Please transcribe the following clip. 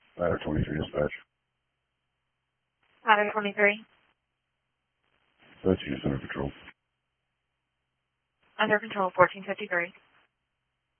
Ladder 23 dispatch. Ladder 23. That's you, Center Patrol. Under control, 1453.